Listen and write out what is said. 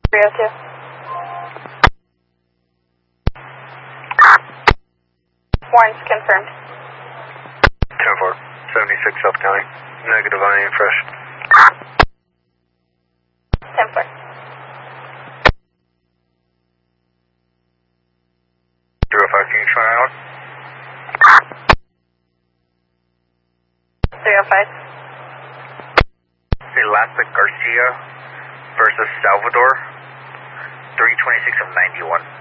302. Warrants confirmed. 10-4, 76 South County. Negative on any fresh. 10-4. Can you try out? 305. Elastic Garcia versus Salvador, 326 of 91.